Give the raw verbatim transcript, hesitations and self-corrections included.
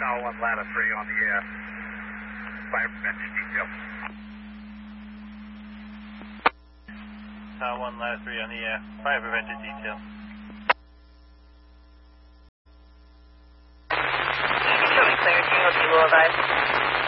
Tower one, ladder three on the uh, fire prevention detail. Tower one, ladder three on the uh, fire prevention detail. Clear, Tango Kilo advised.